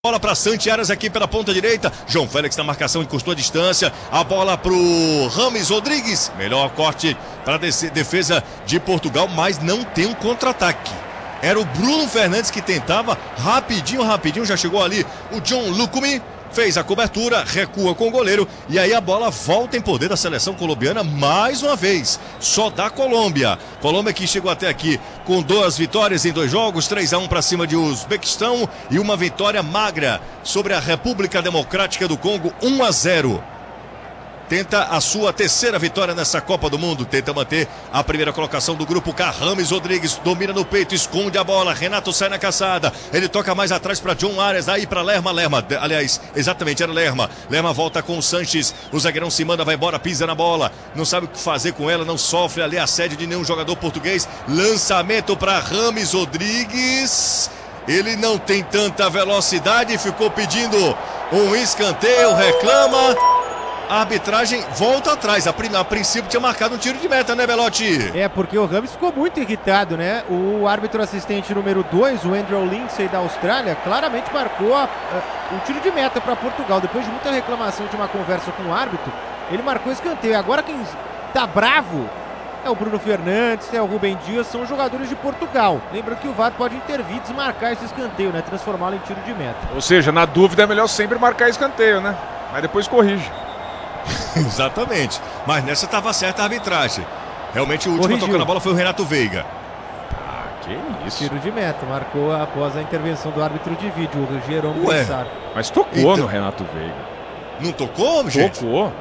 Bola para Santiaras aqui pela ponta direita. João Félix na marcação, encostou a distância. A bola para o Rames Rodrigues. Melhor corte para a defesa de Portugal, mas não tem um contra-ataque. Era o Bruno Fernandes que tentava rapidinho, já chegou ali o John Lucumi. Fez a cobertura, recua com o goleiro e aí a bola volta em poder da seleção colombiana mais uma vez. Só da Colômbia. Colômbia que chegou até aqui com 2 vitórias em 2 jogos, 3-1 para cima de Uzbequistão e uma vitória magra sobre a República Democrática do Congo, 1-0. Tenta a sua 3ª vitória nessa Copa do Mundo. Tenta manter a primeira colocação do grupo K. Rames Rodrigues domina no peito, esconde a bola. Renato sai na caçada. Ele toca mais atrás para John Arias. Aí para Lerma. Aliás, exatamente, era Lerma. Lerma volta com o Sanches. O zagueirão se manda, vai embora, pisa na bola. Não sabe o que fazer com ela. Não sofre ali assédio de nenhum jogador português. Lançamento para Rames Rodrigues. Ele não tem tanta velocidade. Ficou pedindo um escanteio. Reclama. A arbitragem volta atrás. A princípio tinha marcado um tiro de meta, né, Belotti? É, porque o Rames ficou muito irritado, né? O árbitro assistente número 2, o Andrew Lindsay da Austrália, claramente marcou o tiro de meta para Portugal. Depois de muita reclamação de uma conversa com o árbitro, ele marcou escanteio. Agora quem tá bravo é o Bruno Fernandes, é o Rubem Dias, são jogadores de Portugal. Lembra que o VAR pode intervir e desmarcar esse escanteio, né? Transformá-lo em tiro de meta. Ou seja, na dúvida é melhor sempre marcar escanteio, né? Mas depois corrige. Exatamente, mas nessa estava certa a arbitragem. Realmente o último a tocar na bola foi o Renato Veiga. Ah, que isso. Tiro de meta, marcou após a intervenção do árbitro de vídeo, o Jerome Bessar. Mas tocou então, no Renato Veiga. Não tocou, gente? Tocou.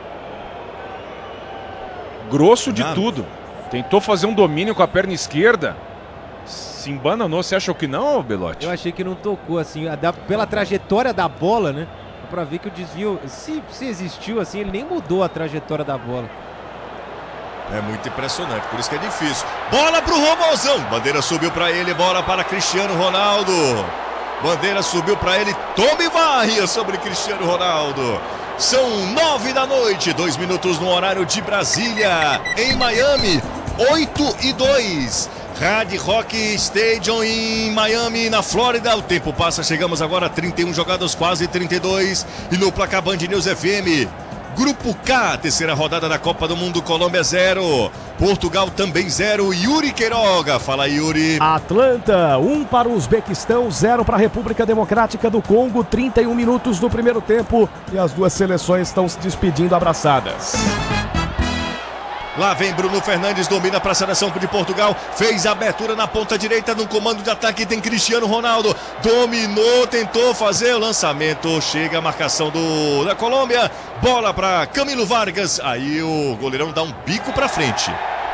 Grosso de tudo. Tentou fazer um domínio com a perna esquerda. Se embananou, você achou que não, Belotti? Eu achei que não tocou, assim, pela trajetória da bola, né? Pra ver que o desvio, se existiu assim, ele nem mudou a trajetória da bola. É muito impressionante, por isso que é difícil. Bola pro Romãozão, bandeira subiu pra ele, bola para Cristiano Ronaldo. Bandeira subiu pra ele, tome varria sobre Cristiano Ronaldo. São 9 da noite, 2 minutos no horário de Brasília, em Miami, 8:02. Hard Rock Stadium em Miami, na Flórida. O tempo passa, chegamos agora a 31 jogadas, quase 32. E no placar Band News FM, Grupo K, 3ª rodada da Copa do Mundo, Colômbia 0, Portugal também 0. Yuri Queiroga, fala Yuri. Atlanta, 1 para o Uzbequistão, 0 para a República Democrática do Congo, 31 minutos do primeiro tempo. E as duas seleções estão se despedindo abraçadas. Lá vem Bruno Fernandes, domina para a seleção de Portugal, fez a abertura na ponta direita, no comando de ataque tem Cristiano Ronaldo, dominou, tentou fazer o lançamento, chega a marcação da Colômbia, bola para Camilo Vargas, aí o goleirão dá um bico para frente.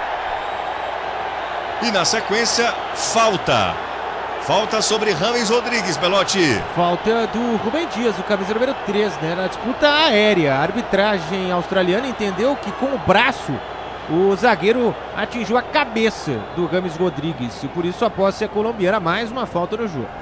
E na sequência, falta sobre Rames Rodrigues, Belotti. Falta do Rubem Dias, o camisa número 3, né? Na disputa aérea, a arbitragem australiana entendeu que com o braço o zagueiro atingiu a cabeça do Rames Rodrigues e por isso a posse é colombiana, mais uma falta no jogo.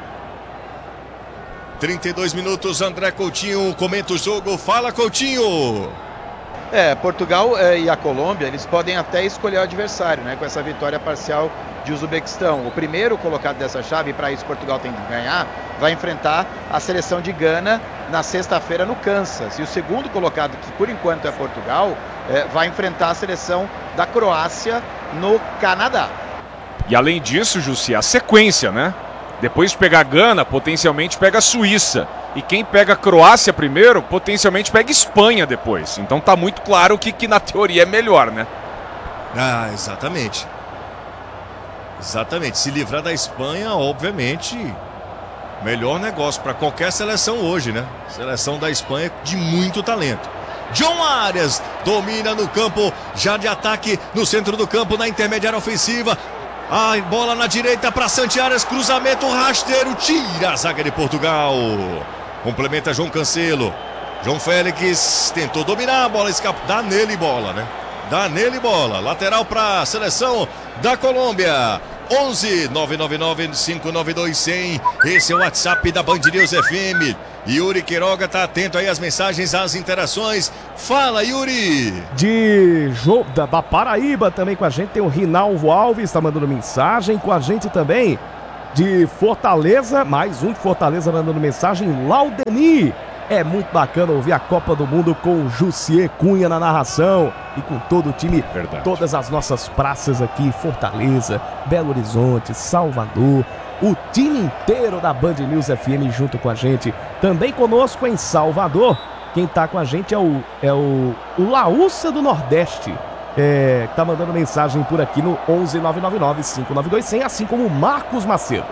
32 minutos, André Coutinho comenta o jogo, fala Coutinho. Portugal e a Colômbia, eles podem até escolher o adversário, né? Com essa vitória parcial de Uzbequistão. O primeiro colocado dessa chave, para isso Portugal tem que ganhar, vai enfrentar a seleção de Gana na sexta-feira no Kansas. E o segundo colocado, que por enquanto é Portugal, vai enfrentar a seleção da Croácia no Canadá. E além disso, Jussi, a sequência, né? Depois de pegar a Gana, potencialmente pega a Suíça. E quem pega a Croácia primeiro, potencialmente pega a Espanha depois. Então tá muito claro que na teoria é melhor, né? Ah, exatamente. Exatamente. Se livrar da Espanha, obviamente, melhor negócio para qualquer seleção hoje, né? Seleção da Espanha de muito talento. John Arias domina no campo, já de ataque no centro do campo, na intermediária ofensiva. A bola na direita para Santiaras, cruzamento rasteiro, tira a zaga de Portugal. Complementa João Cancelo. João Félix tentou dominar, a bola escapa. Dá nele bola, né? Dá nele bola. Lateral para a seleção da Colômbia. 11 999 592 100. Esse é o WhatsApp da Band News FM. Yuri Queiroga tá atento aí às mensagens, às interações. Fala, Yuri! Da Paraíba também com a gente tem o Rinaldo Alves, tá mandando mensagem com a gente também. de Fortaleza, mais um de Fortaleza mandando mensagem, Laudeni. É muito bacana ouvir a Copa do Mundo com o Jussier Cunha na narração e com todo o time, todas as nossas praças aqui, Fortaleza, Belo Horizonte, Salvador, o time inteiro da Band News FM junto com a gente. Também conosco em Salvador, quem tá com a gente é o Laúça do Nordeste, que tá mandando mensagem por aqui no 11999-592-100, assim como o Marcos Macedo.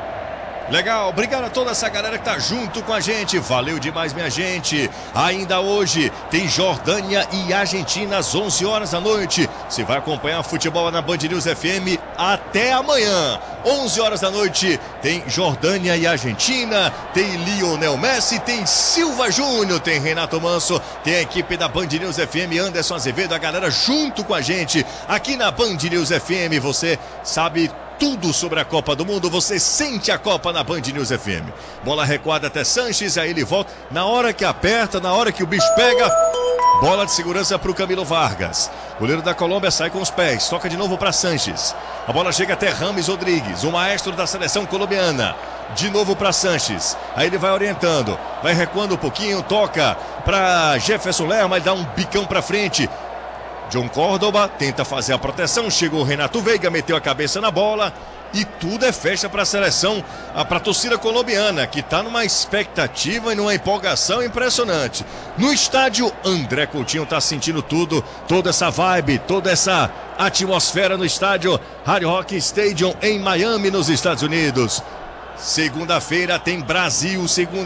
Legal, obrigado a toda essa galera que tá junto com a gente, valeu demais minha gente. Ainda hoje tem Jordânia e Argentina às 11 horas da noite. Você vai acompanhar futebol na Band News FM até amanhã. 11 horas da noite tem Jordânia e Argentina, tem Lionel Messi, tem Silva Júnior, tem Renato Manso, tem a equipe da Band News FM, Anderson Azevedo, a galera junto com a gente aqui na Band News FM. Você sabe tudo sobre a Copa do Mundo, você sente a Copa na Band News FM. Bola recuada até Sanches, aí ele volta. Na hora que aperta, na hora que o bicho pega, bola de segurança para o Camilo Vargas. Goleiro da Colômbia sai com os pés, toca de novo para Sanches. A bola chega até Rames Rodrigues, o maestro da seleção colombiana. De novo para Sanches, aí ele vai orientando, vai recuando um pouquinho, toca para Jefferson Lerma, ele dá um bicão para frente. John Córdoba tenta fazer a proteção, chegou o Renato Veiga, meteu a cabeça na bola e tudo é festa para a seleção, para a torcida colombiana, que está numa expectativa e numa empolgação impressionante. No estádio, André Coutinho está sentindo tudo, toda essa vibe, toda essa atmosfera no estádio Hard Rock Stadium em Miami, nos Estados Unidos. Segunda-feira tem Brasil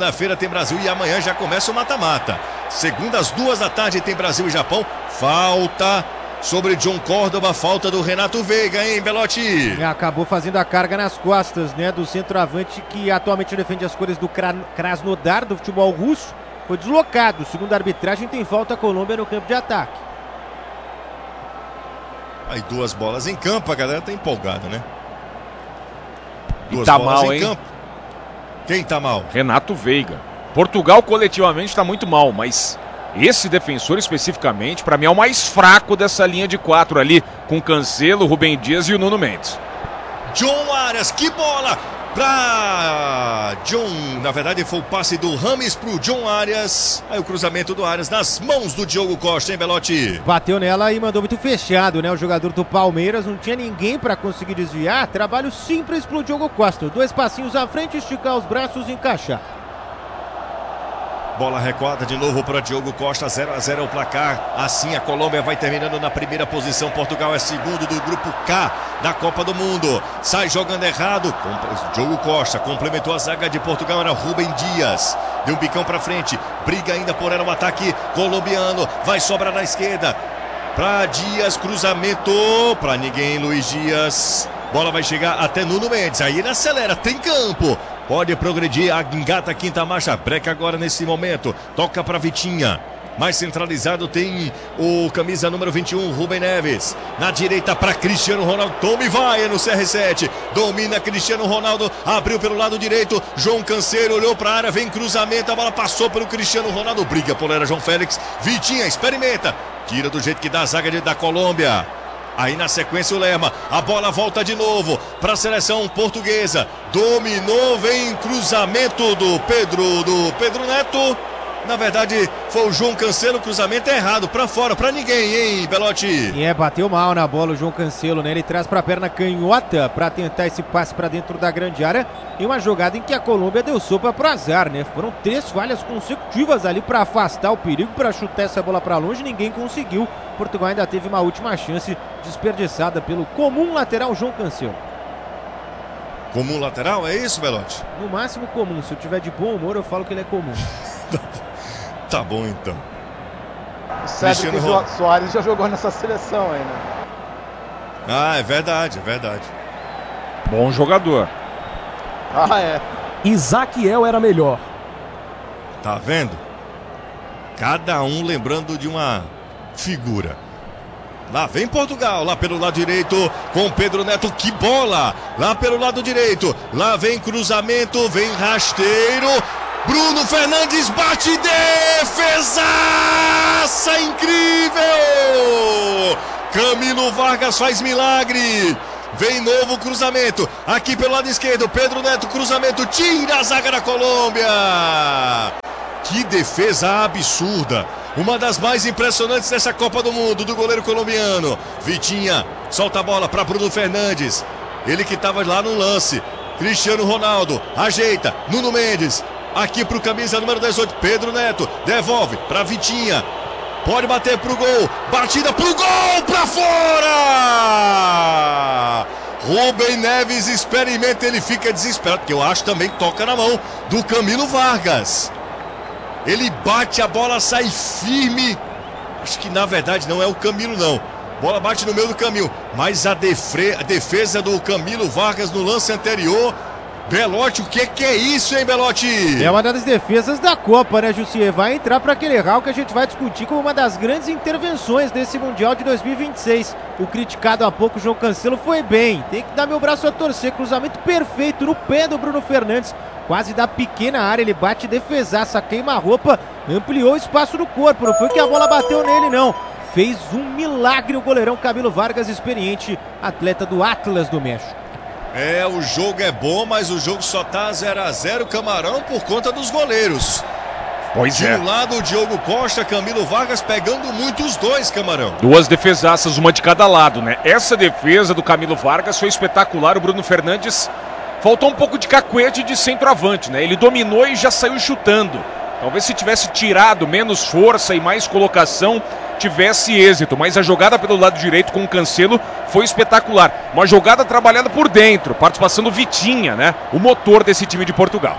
e amanhã já começa o mata-mata. Segunda às 2 da tarde tem Brasil e Japão. Falta sobre John Córdoba, falta do Renato Veiga, hein, Belotti? Acabou fazendo a carga nas costas, né, do centroavante que atualmente defende as cores do Krasnodar, do futebol russo. Foi deslocado, segundo a arbitragem tem falta a Colômbia no campo de ataque. Aí 2 bolas em campo, a galera tá empolgada, né? 2 tá bolas mal, em hein? campo. Quem tá mal? Renato Veiga. Portugal coletivamente tá muito mal, mas esse defensor especificamente, para mim, é o mais fraco dessa linha de 4 ali, com Cancelo, Rubem Dias e o Nuno Mendes. John Arias, que bola pra John, na verdade foi o passe do Rames pro John Arias, aí o cruzamento do Arias nas mãos do Diogo Costa, hein, Belotti? Bateu nela e mandou muito fechado, né, o jogador do Palmeiras, não tinha ninguém para conseguir desviar, trabalho simples pro Diogo Costa, 2 passinhos à frente, esticar os braços e encaixar. Bola recuada de novo para Diogo Costa, 0-0 é o placar. Assim a Colômbia vai terminando na primeira posição. Portugal é segundo do grupo K da Copa do Mundo. Sai jogando errado. Diogo Costa complementou a zaga de Portugal, era Rubem Dias. Deu um bicão para frente. Briga ainda por ela o ataque colombiano. Vai sobrar na esquerda. Para Dias, cruzamento para ninguém, Luiz Dias. Bola vai chegar até Nuno Mendes. Aí ele acelera, tem campo. Pode progredir, engata a quinta marcha, breca agora nesse momento, toca para Vitinha, mais centralizado tem o camisa número 21, Rubem Neves, na direita para Cristiano Ronaldo, tome vai no CR7, domina Cristiano Ronaldo, abriu pelo lado direito, João Cancelo olhou para a área, vem cruzamento, a bola passou pelo Cristiano Ronaldo, briga por ela João Félix, Vitinha experimenta, tira do jeito que dá a zaga da Colômbia. Aí na sequência o Lerma, a bola volta de novo para a seleção portuguesa, dominou, vem cruzamento do Pedro Neto, na verdade foi o João Cancelo, cruzamento é errado, para fora, para ninguém, hein, Belotti? Bateu mal na bola o João Cancelo, né, ele traz para a perna canhota para tentar esse passe para dentro da grande área, em uma jogada em que a Colômbia deu sopa pro azar, né, foram 3 falhas consecutivas ali para afastar o perigo, para chutar essa bola para longe, ninguém conseguiu. Portugal ainda teve uma última chance desperdiçada pelo comum lateral João Cancelo. Comum lateral, é isso, Belotti? No máximo comum, se eu tiver de bom humor eu falo que ele é comum. Tá bom então. O Cédric Soares já jogou nessa seleção aí, né? Ah, é verdade. Bom jogador. Ah, é. Isaquiel era melhor. Tá vendo? Cada um lembrando de uma figura. Lá vem Portugal, lá pelo lado direito, com Pedro Neto, que bola! Lá pelo lado direito, lá vem cruzamento, vem rasteiro, Bruno Fernandes bate, defesaça incrível! Camilo Vargas faz milagre, Vem novo cruzamento. Aqui pelo lado esquerdo. Pedro Neto, cruzamento. Tira a zaga da Colômbia. Que defesa absurda. Uma das mais impressionantes dessa Copa do Mundo, do goleiro colombiano. Vitinha solta a bola para Bruno Fernandes. Ele que estava lá no lance. Cristiano Ronaldo ajeita. Nuno Mendes. Aqui para o camisa número 18. Pedro Neto devolve para Vitinha. Pode bater pro gol. Batida pro gol, para fora. Rubem Neves experimenta. Ele fica desesperado, porque eu acho também que toca na mão do Camilo Vargas. Ele bate, a bola sai firme. Acho que na verdade não é o Camilo não. Bola bate no meio do caminho. Mas a defesa do Camilo Vargas no lance anterior. Belotti, o que é isso, hein, Belotti? É uma das defesas da Copa, né, Jussier? Vai entrar para aquele hall que a gente vai discutir como uma das grandes intervenções desse Mundial de 2026. O criticado há pouco, João Cancelo, foi bem. Tem que dar meu braço a torcer. Cruzamento perfeito no pé do Bruno Fernandes. Quase da pequena área, ele bate defesaça, queima-roupa, ampliou o espaço do corpo. Não foi que a bola bateu nele, não. Fez um milagre o goleirão Camilo Vargas, experiente, atleta do Atlas do México. O jogo é bom, mas o jogo só tá 0-0, Camarão, por conta dos goleiros. Pois é. De um lado o Diogo Costa, Camilo Vargas pegando muito os dois, Camarão. Duas defesaças, uma de cada lado, né? Essa defesa do Camilo Vargas foi espetacular. O Bruno Fernandes faltou um pouco de cacuete de centroavante, né? Ele dominou e já saiu chutando. Talvez se tivesse tirado menos força e mais colocação, tivesse êxito. Mas a jogada pelo lado direito com o Cancelo foi espetacular. Uma jogada trabalhada por dentro, participação do Vitinha, né? O motor desse time de Portugal.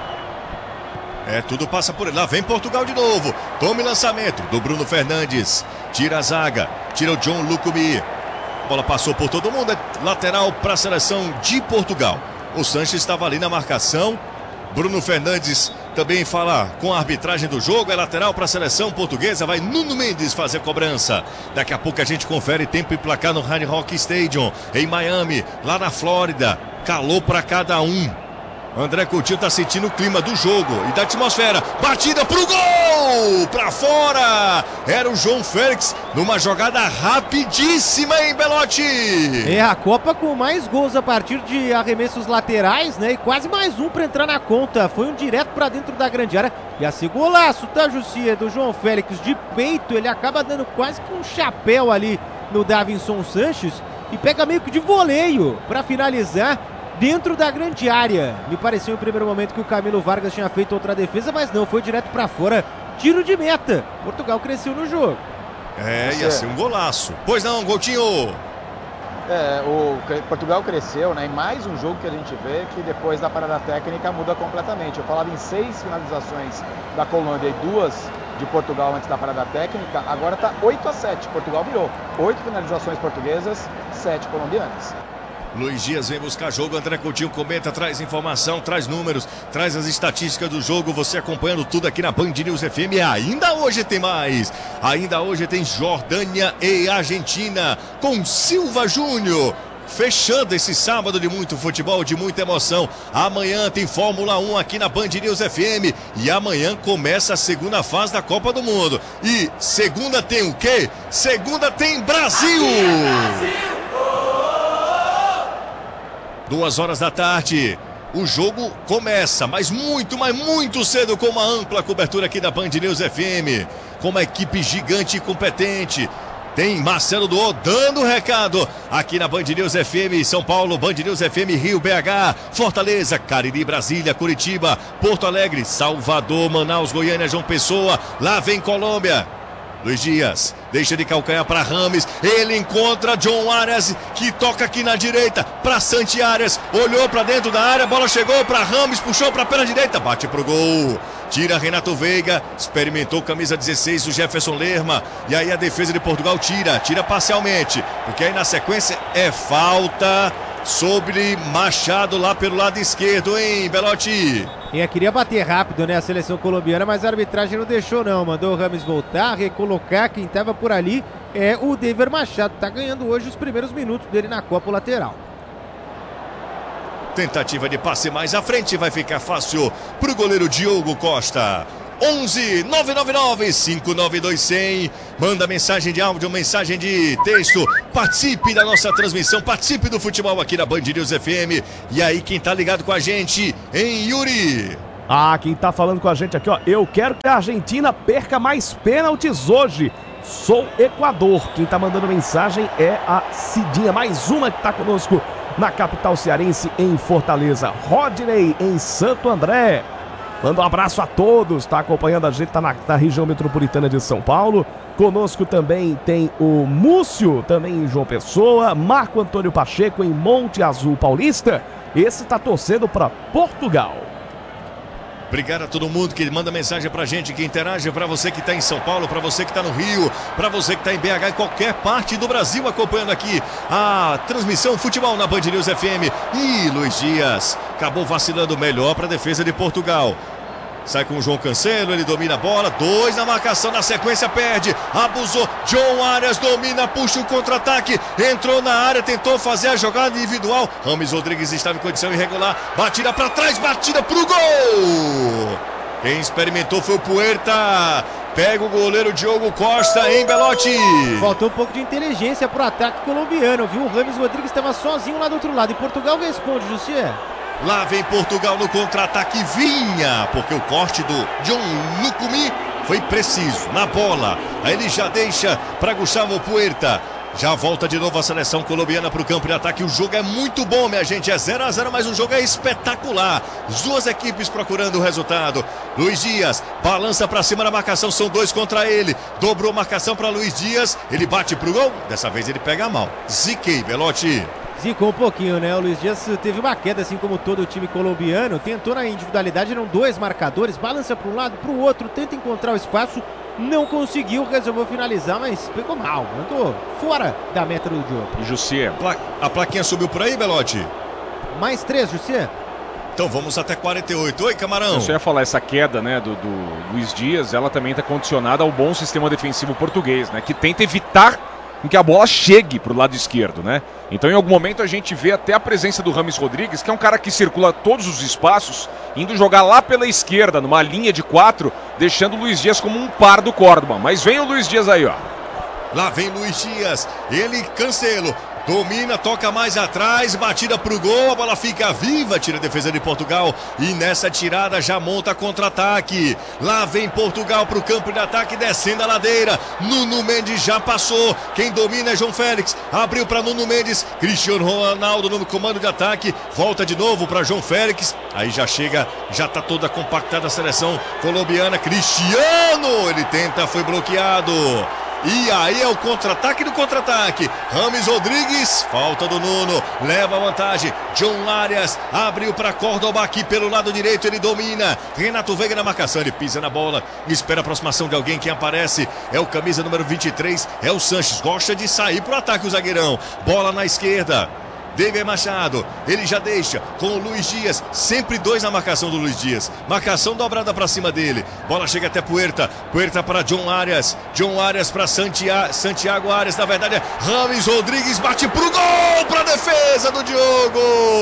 Tudo passa por ele. Lá vem Portugal de novo. Tome lançamento do Bruno Fernandes. Tira a zaga, tira o John Lucumi. A bola passou por todo mundo. Lateral para a seleção de Portugal. O Sanches estava ali na marcação. Bruno Fernandes também fala com a arbitragem do jogo. É lateral para a seleção portuguesa. Vai Nuno Mendes fazer cobrança. Daqui a pouco a gente confere tempo e placar no Hard Rock Stadium, em Miami, lá na Flórida. Calor para cada um. André Coutinho tá sentindo o clima do jogo e da atmosfera. Batida pro gol! Pra fora! Era o João Félix numa jogada rapidíssima, hein, Belotti? É a Copa com mais gols a partir de arremessos laterais, né? E quase mais um pra entrar na conta. Foi um direto pra dentro da grande área. E esse golaço, tá, Jussier, do João Félix de peito. Ele acaba dando quase que um chapéu ali no Davinson Sanches e pega meio que de voleio pra finalizar dentro da grande área. Me pareceu em primeiro momento que o Camilo Vargas tinha feito outra defesa, mas não, foi direto pra fora. Tiro de meta. Portugal cresceu no jogo. Ia ser um golaço. Pois não, Coutinho. O Portugal cresceu, né? E mais um jogo que a gente vê que depois da parada técnica muda completamente. Eu falava em 6 finalizações da Colômbia e 2 de Portugal antes da parada técnica. Agora tá 8-7. Portugal virou 8 finalizações portuguesas, 7 colombianas. Luiz Dias vem buscar jogo, André Coutinho comenta, traz informação, traz números, traz as estatísticas do jogo, você acompanhando tudo aqui na Band News FM. Ainda hoje tem mais, ainda hoje tem Jordânia e Argentina com Silva Júnior. Fechando esse sábado de muito futebol, de muita emoção. Amanhã tem Fórmula 1 aqui na Band News FM. E amanhã começa a segunda fase da Copa do Mundo. E segunda tem o quê? Segunda tem Brasil! 2 horas da tarde, o jogo começa, mas muito cedo, com uma ampla cobertura aqui da Band News FM, com uma equipe gigante e competente. Tem Marcelo Duó dando recado aqui na Band News FM São Paulo, Band News FM Rio, BH, Fortaleza, Cariri, Brasília, Curitiba, Porto Alegre, Salvador, Manaus, Goiânia, João Pessoa. Lá vem Colômbia. Luiz Dias deixa de calcanhar para Rames. Ele encontra John Arias, que toca aqui na direita para Santi Arias. Olhou para dentro da área, a bola chegou para Rames, puxou para a perna direita, bate pro gol. Tira Renato Veiga, experimentou camisa 16 o Jefferson Lerma. E aí a defesa de Portugal tira parcialmente, porque aí na sequência é falta sobre Machado lá pelo lado esquerdo, hein, Belotti? Queria bater rápido, né, a seleção colombiana, mas a arbitragem não deixou não, mandou o Rames voltar, recolocar. Quem estava por ali é o David Machado, tá ganhando hoje os primeiros minutos dele na Copa lateral. Tentativa de passe mais à frente, vai ficar fácil pro goleiro Diogo Costa. 11 999 592 100. Manda mensagem de áudio, mensagem de texto. Participe da nossa transmissão, participe do futebol aqui na Band News FM. E aí, quem tá ligado com a gente, hein, Yuri? Quem tá falando com a gente aqui, ó. Eu quero que a Argentina perca mais pênaltis hoje. Sou Equador. Quem tá mandando mensagem é a Cidinha, mais uma que tá conosco na capital cearense, em Fortaleza. Rodney, em Santo André. Manda um abraço a todos, tá acompanhando a gente, tá na região metropolitana de São Paulo. Conosco também tem o Múcio, também em João Pessoa. Marco Antônio Pacheco, em Monte Azul Paulista. Esse tá torcendo para Portugal. Obrigado a todo mundo que manda mensagem pra gente, que interage, pra você que tá em São Paulo, pra você que tá no Rio, pra você que tá em BH, em qualquer parte do Brasil, acompanhando aqui a transmissão Futebol na Band News FM. E Luiz Dias acabou vacilando melhor pra defesa de Portugal. Sai com o João Cancelo, ele domina a bola, 2 na marcação, na sequência perde, abusou, John Arias domina, puxa o contra-ataque, entrou na área, tentou fazer a jogada individual, Rames Rodrigues estava em condição irregular, batida para trás, batida pro gol! Quem experimentou foi o Puerta, pega o goleiro Diogo Costa em Belotti. Faltou um pouco de inteligência pro ataque colombiano, viu? O Rames Rodrigues estava sozinho lá do outro lado e Portugal responde, Jussier. Lá vem Portugal no contra-ataque, vinha, porque o corte do John Lucumi foi preciso, na bola. Aí ele já deixa para Gustavo Puerta. Já volta de novo a seleção colombiana para o campo de ataque. O jogo é muito bom, minha gente, é 0-0, mas o jogo é espetacular. As duas equipes procurando o resultado. Luiz Dias balança para cima da marcação, são 2 contra ele. Dobrou a marcação para Luiz Dias, ele bate pro gol, dessa vez ele pega mal. Ziquei, Belotti. Zicou um pouquinho, né? O Luiz Dias teve uma queda, assim como todo o time colombiano. Tentou na individualidade, eram 2 marcadores. Balança para um lado, para o outro, tenta encontrar o espaço. Não conseguiu, resolveu finalizar, mas pegou mal. Andou fora da meta do jogo. E Jussier? A plaquinha subiu por aí, Belotti? Mais 3, Jussier. Então vamos até 48. Oi, Camarão. Eu só ia falar, essa queda, né, do Luiz Dias, ela também está condicionada ao bom sistema defensivo português, né? Que tenta evitar que a bola chegue para o lado esquerdo, né? Então em algum momento a gente vê até a presença do Rames Rodrigues, que é um cara que circula todos os espaços, indo jogar lá pela esquerda, numa linha de 4, deixando o Luiz Dias como um par do Córdoba. Mas vem o Luiz Dias aí, ó. Lá vem Luiz Dias, ele, Cancelo, domina, toca mais atrás, batida pro gol, a bola fica viva, tira a defesa de Portugal e nessa tirada já monta contra-ataque. Lá vem Portugal pro campo de ataque, descendo a ladeira, Nuno Mendes já passou, quem domina é João Félix, abriu para Nuno Mendes, Cristiano Ronaldo no comando de ataque, volta de novo para João Félix, aí já chega, já tá toda compactada a seleção colombiana, Cristiano, ele tenta, foi bloqueado. E aí é o contra-ataque do contra-ataque. Rames Rodrigues, falta do Nuno, leva a vantagem. John Arias abriu para Córdoba aqui pelo lado direito, ele domina. Renato Veiga na marcação, ele pisa na bola, espera a aproximação de alguém. Quem aparece é o camisa número 23, é o Sanches. Gosta de sair pro ataque o zagueirão. Bola na esquerda. David Machado, ele já deixa com o Luiz Dias, sempre 2 na marcação do Luiz Dias, marcação dobrada para cima dele, bola chega até Puerta, Puerta para John Arias para Santiago Arias, na verdade é Rames Rodrigues, bate pro gol, para defesa do Diogo.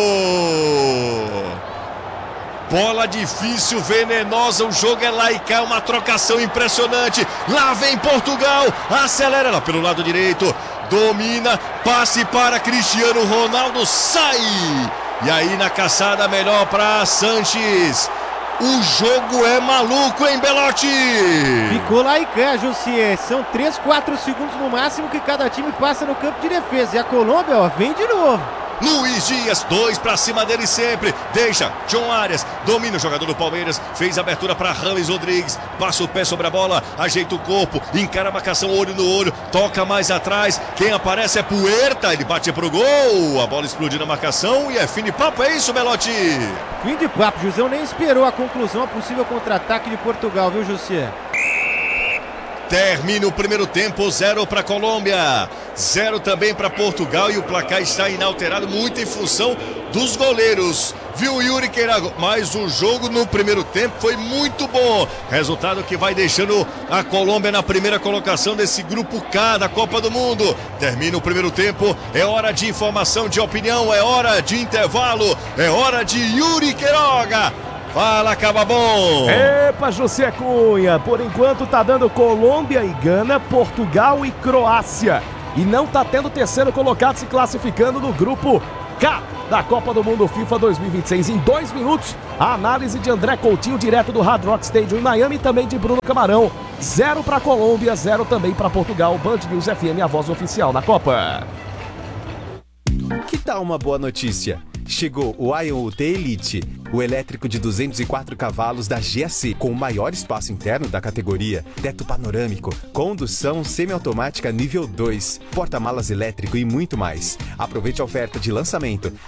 Bola difícil, venenosa, o jogo é lá e cá, uma trocação impressionante. Lá vem Portugal, acelera lá pelo lado direito, domina, passe para Cristiano Ronaldo, sai! E aí na caçada melhor para Sanches. O jogo é maluco, hein, Belotti? Ficou lá e cá, Jussier. São 3, 4 segundos no máximo que cada time passa no campo de defesa. E a Colômbia, ó, vem de novo. Luiz Dias, 2 para cima dele sempre, deixa John Arias, domina o jogador do Palmeiras, fez abertura para Rames Rodrigues, passa o pé sobre a bola, ajeita o corpo, encara a marcação olho no olho, toca mais atrás, quem aparece é Puerta, ele bate pro gol, a bola explode na marcação e é fim de papo, é isso, Belotti? Fim de papo, Jusão nem esperou a conclusão, a possível contra-ataque de Portugal, viu, Jussier? Termina o primeiro tempo, 0 para Colômbia, 0 também para Portugal e o placar está inalterado, muito em função dos goleiros. Viu, Yuri Queirago? Mas o jogo no primeiro tempo foi muito bom. Resultado que vai deixando a Colômbia na primeira colocação desse grupo K da Copa do Mundo. Termina o primeiro tempo, é hora de informação, de opinião, é hora de intervalo, é hora de Yuri Queiroga. Fala, Caba Bom! Epa, José Cunha, por enquanto tá dando Colômbia e Gana, Portugal e Croácia. E não tá tendo terceiro colocado se classificando no grupo K da Copa do Mundo FIFA 2026. Em 2 minutos, a análise de André Coutinho, direto do Hard Rock Stadium em Miami, e também de Bruno Camarão. 0 para Colômbia, 0 também para Portugal. Band News FM, a voz oficial da Copa. Que tal uma boa notícia? Chegou o Ion UT Elite, o elétrico de 204 cavalos da GAC, com o maior espaço interno da categoria, teto panorâmico, condução semiautomática nível 2, porta-malas elétrico e muito mais. Aproveite a oferta de lançamento, R$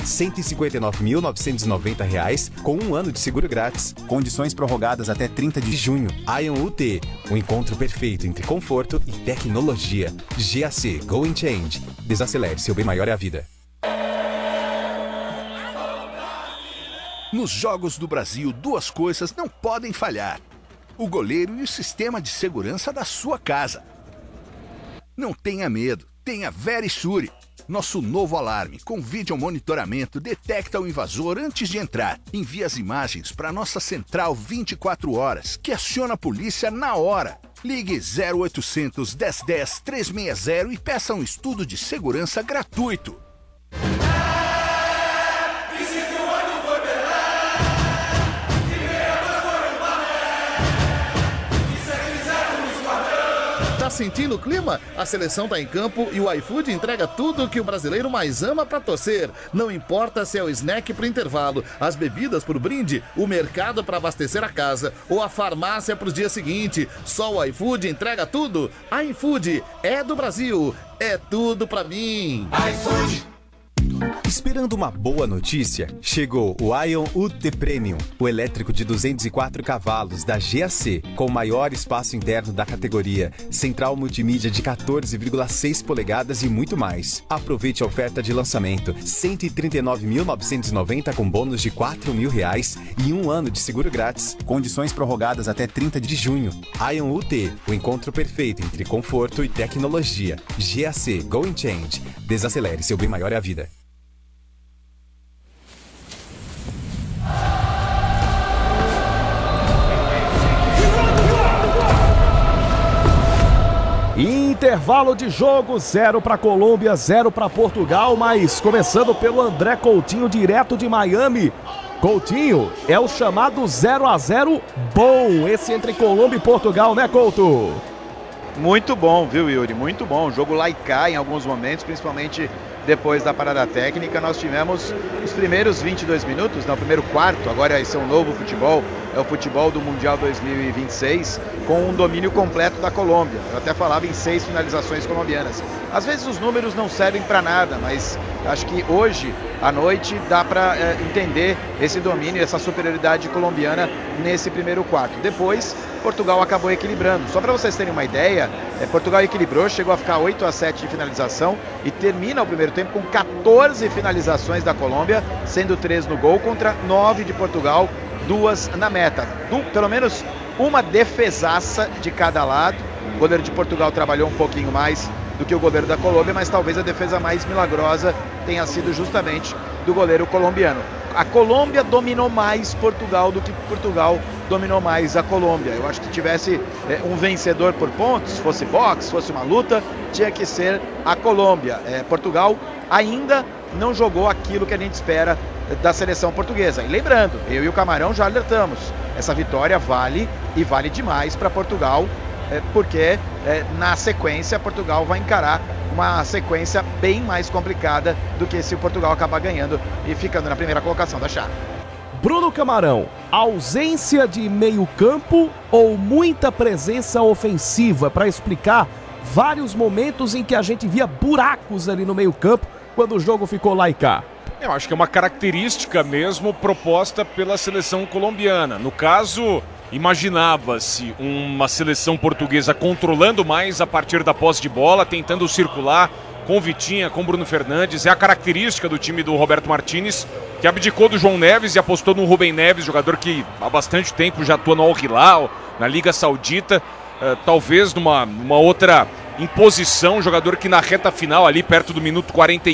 159.990, com 1 ano de seguro grátis. Condições prorrogadas até 30 de junho. Ion UT, o encontro perfeito entre conforto e tecnologia. GAC, Go and Change. Desacelere, seu bem maior é a vida. Nos Jogos do Brasil, 2 coisas não podem falhar: o goleiro e o sistema de segurança da sua casa. Não tenha medo, tenha Verisure. Nosso novo alarme com vídeo monitoramento detecta o invasor antes de entrar. Envia as imagens para nossa central 24 horas, que aciona a polícia na hora. Ligue 0800 1010 360 e peça um estudo de segurança gratuito. Tá sentindo o clima? A seleção tá em campo e o iFood entrega tudo que o brasileiro mais ama pra torcer. Não importa se é o snack pro intervalo, as bebidas pro brinde, o mercado pra abastecer a casa ou a farmácia pro dia seguinte. Só o iFood entrega tudo. iFood é do Brasil, é tudo pra mim. iFood. Esperando uma boa notícia? Chegou o Ion UT Premium, o elétrico de 204 cavalos da GAC, com o maior espaço interno da categoria, central multimídia de 14,6 polegadas e muito mais. Aproveite a oferta de lançamento, R$ 139.990 com bônus de R$ 4.000 e 1 ano de seguro grátis. Condições prorrogadas até 30 de junho. Ion UT, o encontro perfeito entre conforto e tecnologia. GAC, Go and Change. Desacelere, seu bem maior é a vida. Intervalo de jogo, 0 para Colômbia, 0 para Portugal, mas começando pelo André Coutinho, direto de Miami. Coutinho, é o chamado 0-0 bom, esse entre Colômbia e Portugal, né, Couto? Muito bom, viu, Yuri? Muito bom. O jogo lá e cá em alguns momentos, principalmente depois da parada técnica. Nós tivemos os primeiros 22 minutos, no primeiro quarto, agora esse é um novo futebol, é o futebol do Mundial 2026, com um domínio completo da Colômbia. Eu até falava em 6 finalizações colombianas. Às vezes os números não servem para nada, mas acho que hoje, à noite, dá para entender esse domínio, essa superioridade colombiana nesse primeiro quarto. Depois, Portugal acabou equilibrando. Só para vocês terem uma ideia, Portugal equilibrou, chegou a ficar 8-7 de finalização e termina o primeiro tempo com 14 finalizações da Colômbia, sendo 3 no gol contra 9 de Portugal, 2 na meta. Pelo menos uma defesaça de cada lado. O goleiro de Portugal trabalhou um pouquinho mais do que o goleiro da Colômbia, mas talvez a defesa mais milagrosa tenha sido justamente do goleiro colombiano. A Colômbia dominou mais Portugal do que Portugal dominou mais a Colômbia. Eu acho que tivesse um vencedor por pontos, fosse boxe, fosse uma luta, tinha que ser a Colômbia. Portugal ainda não jogou aquilo que a gente espera da seleção portuguesa. E lembrando, eu e o Camarão já alertamos, essa vitória vale e vale demais para Portugal, porque na sequência Portugal vai encarar uma sequência bem mais complicada do que se o Portugal acabar ganhando e ficando na primeira colocação da chave. Bruno Camarão, ausência de meio campo ou muita presença ofensiva para explicar vários momentos em que a gente via buracos ali no meio campo quando o jogo ficou lá e cá? Eu acho que é uma característica mesmo proposta pela seleção colombiana. No caso, imaginava-se uma seleção portuguesa controlando mais a partir da posse de bola, tentando circular com Vitinha, com Bruno Fernandes. É a característica do time do Roberto Martínez, que abdicou do João Neves e apostou no Rubem Neves, jogador que há bastante tempo já atua no Al Hilal, na Liga Saudita. Talvez numa outra imposição, jogador que na reta final, ali perto do minuto 44,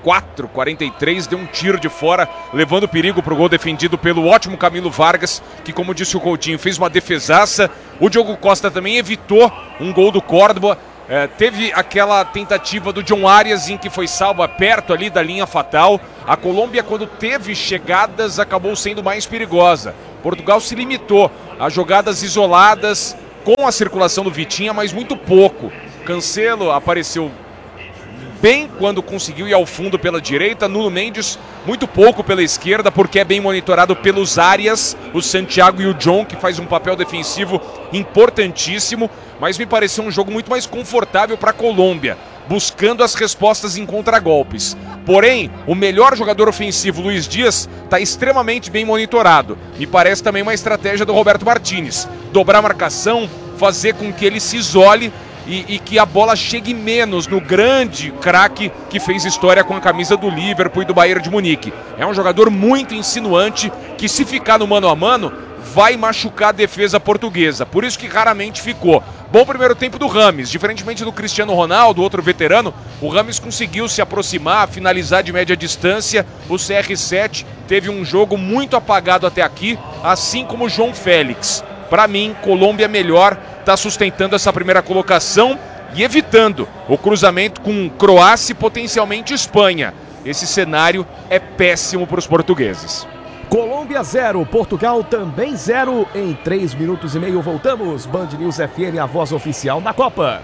44, 43, deu um tiro de fora, levando perigo para o gol defendido pelo ótimo Camilo Vargas, que, como disse o Coutinho, fez uma defesaça. O Diogo Costa também evitou um gol do Córdoba. Teve aquela tentativa do John Arias em que foi salva perto ali da linha fatal. A Colômbia, quando teve chegadas, acabou sendo mais perigosa. Portugal se limitou a jogadas isoladas com a circulação do Vitinha, mas muito pouco. Cancelo apareceu bem quando conseguiu ir ao fundo pela direita. Nuno Mendes muito pouco pela esquerda, porque é bem monitorado pelos Arias, o Santiago e o John, que faz um papel defensivo importantíssimo. Mas me pareceu um jogo muito mais confortável para a Colômbia, buscando as respostas em contragolpes. Porém, o melhor jogador ofensivo, Luiz Dias, está extremamente bem monitorado. Me parece também uma estratégia do Roberto Martínez. Dobrar a marcação, fazer com que ele se isole e que a bola chegue menos no grande craque que fez história com a camisa do Liverpool e do Bayern de Munique. É um jogador muito insinuante que, se ficar no mano a mano, vai machucar a defesa portuguesa. Por isso que raramente ficou. Bom primeiro tempo do Rames. Diferentemente do Cristiano Ronaldo, outro veterano, o Rames conseguiu se aproximar, finalizar de média distância. O CR7 teve um jogo muito apagado até aqui, assim como o João Félix. Para mim, Colômbia melhor, está sustentando essa primeira colocação e evitando o cruzamento com Croácia e potencialmente Espanha. Esse cenário é péssimo para os portugueses. Colômbia 0, Portugal também 0. Em 3 minutos e meio voltamos. Band News FM, a voz oficial da Copa.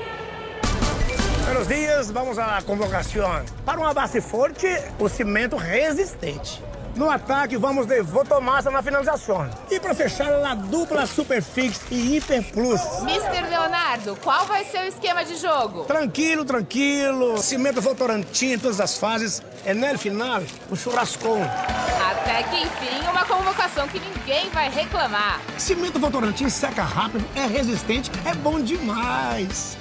Buenos dias, vamos à convocação. Para uma base forte, o cimento resistente. No ataque, vamos de Votomassa na finalização. E para fechar, a dupla Superfix e Hiper Plus. Mr. Leonardo, qual vai ser o esquema de jogo? Tranquilo, tranquilo. Cimento Votorantim em todas as fases. E no final, o churrascão. Até que enfim, uma convocação que ninguém vai reclamar. Cimento Votorantim seca rápido, é resistente, é bom demais.